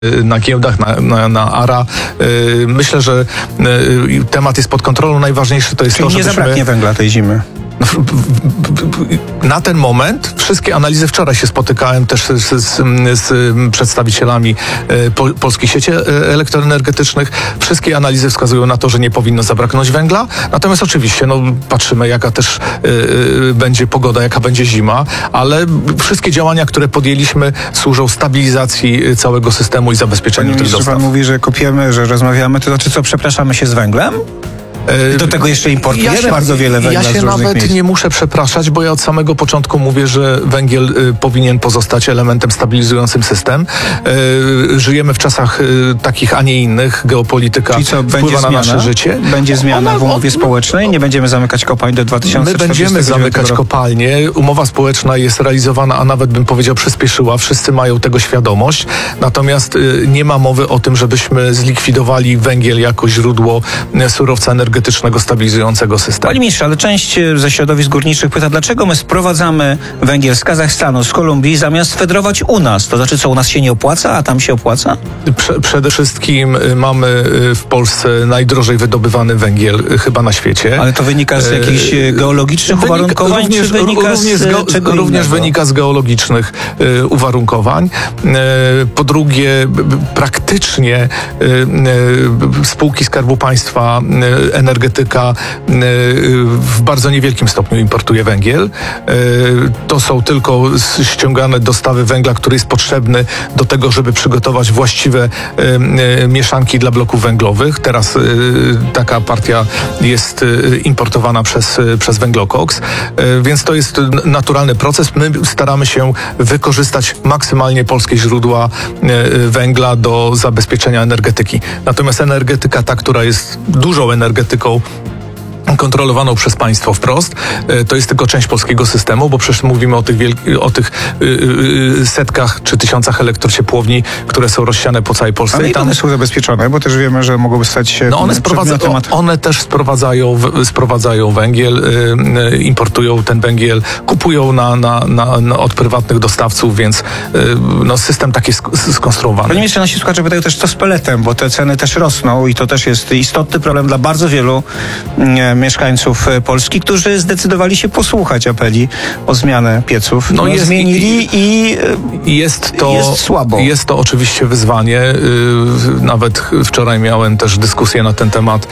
na giełdach, na ARA. Myślę, że temat jest pod kontrolą. Najważniejsze to jest Czyli to, nie żebyśmy... zabraknie węgla tej zimy. Na ten moment wszystkie analizy, wczoraj się spotykałem też z przedstawicielami polskich sieci elektroenergetycznych. Wszystkie analizy wskazują na to, że nie powinno zabraknąć węgla. Natomiast oczywiście patrzymy, jaka też będzie pogoda, jaka będzie zima, ale wszystkie działania, które podjęliśmy, służą stabilizacji całego systemu i zabezpieczeniu tych dostaw. Pan mówi, że kopiemy, że rozmawiamy, to znaczy co, przepraszamy się z węglem? Do tego jeszcze importujemy bardzo wiele węgla z różnych miejsc. Ja się nawet nie muszę przepraszać, bo ja od samego początku mówię, że węgiel powinien pozostać elementem stabilizującym system. Żyjemy w czasach takich, a nie innych. Geopolityka wpływa na nasze życie. Będzie zmiana w umowie społecznej? Nie będziemy zamykać kopalń do 2049 My będziemy zamykać kopalnie. Umowa społeczna jest realizowana, a nawet bym powiedział przyspieszyła. Wszyscy mają tego świadomość. Natomiast nie ma mowy o tym, żebyśmy zlikwidowali węgiel jako źródło surowca energetycznego stabilizującego system. Panie ministrze, ale część ze środowisk górniczych pyta, dlaczego my sprowadzamy węgiel z Kazachstanu, z Kolumbii, zamiast fedrować u nas? To znaczy, co u nas się nie opłaca, a tam się opłaca? Przede wszystkim mamy w Polsce najdrożej wydobywany węgiel chyba na świecie. Ale to wynika z jakichś geologicznych uwarunkowań, również wynika z geologicznych uwarunkowań. Po drugie, praktycznie spółki Skarbu Państwa, energetyka w bardzo niewielkim stopniu importuje węgiel. To są tylko ściągane dostawy węgla, który jest potrzebny do tego, żeby przygotować właściwe mieszanki dla bloków węglowych. Teraz taka partia jest importowana przez węglokoks, więc to jest naturalny proces. My staramy się wykorzystać maksymalnie polskie źródła węgla do zabezpieczenia energetyki. Natomiast energetyka ta, która jest dużą energetyką kontrolowaną przez państwo wprost, to jest tylko część polskiego systemu, bo przecież mówimy o tych setkach czy tysiącach elektrociepłowni, które są rozsiane po całej Polsce. Ale i one są zabezpieczone, bo też wiemy, że mogłyby stać się one też sprowadzają węgiel, importują ten węgiel, kupują od prywatnych dostawców, więc system taki jest skonstruowany. Panie ministrze, nasi słuchacze pytają też, co z peletem, bo te ceny też rosną i to też jest istotny problem dla bardzo wielu mieszkańców Polski, którzy zdecydowali się posłuchać apeli o zmianę pieców. Zmienili i jest słabo. Jest to oczywiście wyzwanie. Nawet wczoraj miałem też dyskusję na ten temat,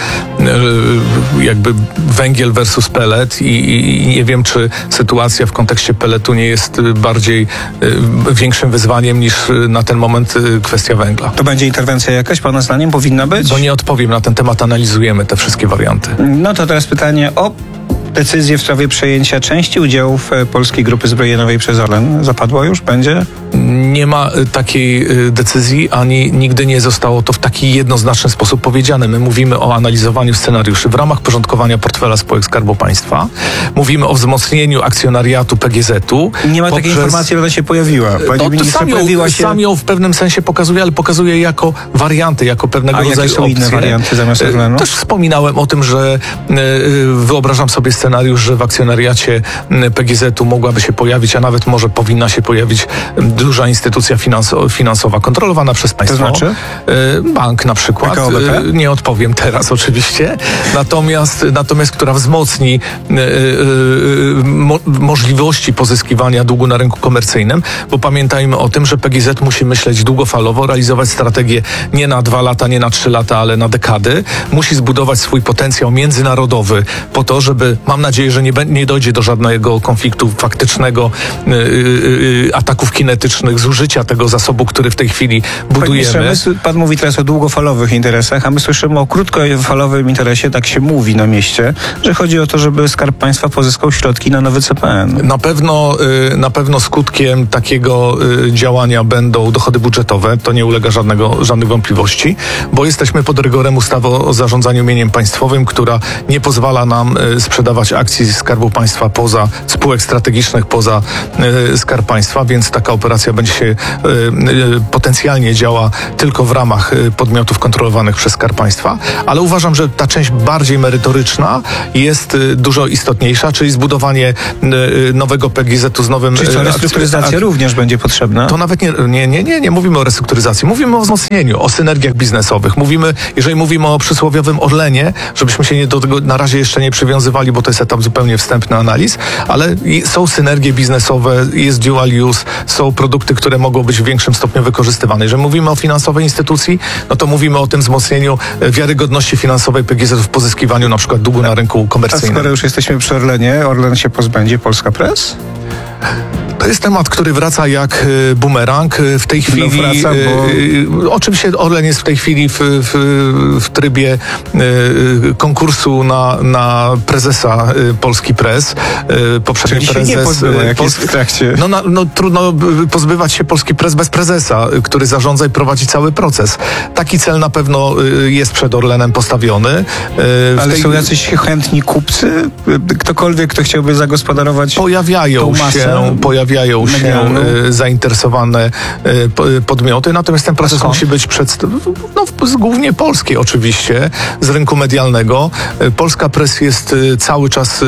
jakby węgiel versus pelet i nie wiem, czy sytuacja w kontekście peletu nie jest bardziej większym wyzwaniem niż na ten moment kwestia węgla. To będzie interwencja jakaś, pana zdaniem, powinna być? Bo nie odpowiem na ten temat, analizujemy te wszystkie warianty. No to teraz pytanie o decyzję w sprawie przejęcia części udziałów Polskiej Grupy Zbrojeniowej przez Orlen. Zapadło już? Będzie? Nie ma takiej decyzji, ani nigdy nie zostało to w taki jednoznaczny sposób powiedziane. My mówimy o analizowaniu scenariuszy w ramach porządkowania portfela spółek Skarbu Państwa. Mówimy o wzmocnieniu akcjonariatu PGZ-u. Nie ma takiej informacji, ale ona się pojawiła. Panie ministrze, sam ją w pewnym sensie pokazuje, ale pokazuje jako warianty, jako pewnego rodzaju jakie są opcje. Inne warianty zamiast Orlenu? Też wspominałem o tym, że wyobrażam sobie scenariusz, że w akcjonariacie PGZ-u mogłaby się pojawić, a nawet może powinna się pojawić duża instytucja finansowa kontrolowana przez państwo. To znaczy? Bank na przykład. Nie odpowiem teraz oczywiście. Natomiast która wzmocni możliwości pozyskiwania długu na rynku komercyjnym, bo pamiętajmy o tym, że PGZ musi myśleć długofalowo, realizować strategię nie na 2 lata, nie na 3 lata, ale na dekady. Musi zbudować swój potencjał międzynarodowy po to, żeby, mam nadzieję, że nie dojdzie do żadnego konfliktu faktycznego, ataków kinetycznych, zużycia tego zasobu, który w tej chwili budujemy. Pan mówi teraz o długofalowych interesach, a my słyszymy o krótkofalowym interesie, tak się mówi na mieście, że chodzi o to, żeby Skarb Państwa pozyskał środki na nowy CPN. Na pewno skutkiem takiego działania będą dochody budżetowe, to nie ulega żadnych wątpliwości, bo jesteśmy pod rygorem ustawy o zarządzaniu mieniem państwowym, która nie pozwala nam sprzedawać sprzedawać akcji Skarbu Państwa poza spółek strategicznych, poza Skarb Państwa, więc taka operacja będzie się potencjalnie działa tylko w ramach podmiotów kontrolowanych przez Skarb Państwa, ale uważam, że ta część bardziej merytoryczna jest dużo istotniejsza, czyli zbudowanie nowego PGZ-u z nowym... Czyli co, restrukturyzacja również będzie potrzebna? To nawet nie mówimy o restrukturyzacji, mówimy o wzmocnieniu, o synergiach biznesowych. Jeżeli mówimy o przysłowiowym Orlenie, żebyśmy się do tego na razie jeszcze nie przywiązywali, bo to jest etap zupełnie wstępny analiz, ale są synergie biznesowe, jest dual use, są produkty, które mogą być w większym stopniu wykorzystywane. Jeżeli mówimy o finansowej instytucji, no to mówimy o tym wzmocnieniu wiarygodności finansowej PGZ w pozyskiwaniu na przykład długu na rynku komercyjnym. A skoro już jesteśmy przy Orlenie, Orlen się pozbędzie Polska Press? To jest temat, który wraca jak bumerang. W tej chwili... wraca, bo... Oczywiście Orlen jest w tej chwili w trybie konkursu na prezesa Polski Press. Poprzedni Czyli prezes... się nie pozbywa, jak jest w trakcie. Trudno pozbywać się Polski Press bez prezesa, który zarządza i prowadzi cały proces. Taki cel na pewno jest przed Orlenem postawiony. Ale są jacyś chętni kupcy? Ktokolwiek, kto chciałby zagospodarować Pojawiają się zainteresowane podmioty, natomiast ten proces musi być głównie polski oczywiście, z rynku medialnego. Polska Press jest cały czas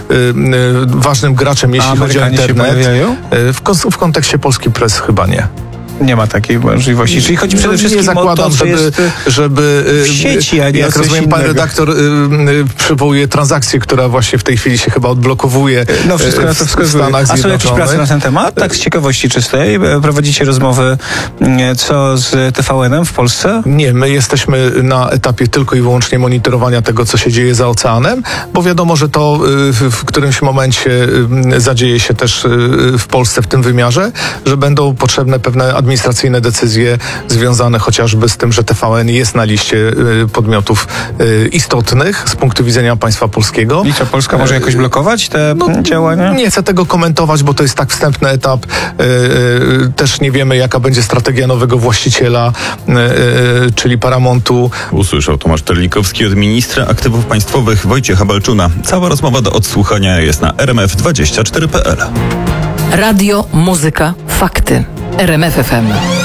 ważnym graczem, jeśli chodzi o internet. Się pojawiają? W kontekście Polski Press chyba nie. Nie ma takiej możliwości. Czyli chodzi przede wszystkim nie zakładam, o to, żeby w sieci, a nie jak rozumiem, pan redaktor przywołuje transakcję, która właśnie w tej chwili się chyba odblokowuje wszystko na to wskazuje. w Stanach A są jakieś Zjednoczonych. prace na ten temat? Tak z ciekawości czystej. Prowadzicie rozmowy co z TVN-em w Polsce? Nie, my jesteśmy na etapie tylko i wyłącznie monitorowania tego, co się dzieje za oceanem, bo wiadomo, że to w którymś momencie zadzieje się też w Polsce w tym wymiarze, że będą potrzebne pewne administracyjne decyzje związane chociażby z tym, że TVN jest na liście podmiotów istotnych z punktu widzenia państwa polskiego. I co, Polska może jakoś blokować te działania? Nie chcę tego komentować, bo to jest tak wstępny etap. Też nie wiemy, jaka będzie strategia nowego właściciela, czyli Paramountu. Usłyszał Tomasz Terlikowski od ministra aktywów państwowych Wojciecha Balczuna. Cała rozmowa do odsłuchania jest na rmf24.pl. Radio, muzyka, fakty. RMF FM.